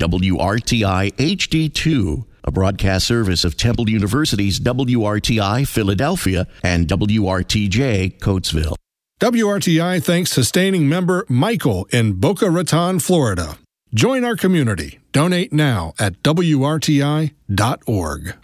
WRTI HD2, a broadcast service of Temple University's WRTI Philadelphia and WRTJ Coatesville. WRTI thanks sustaining member Michael in Boca Raton, Florida. Join our community. Donate now at WRTI.org.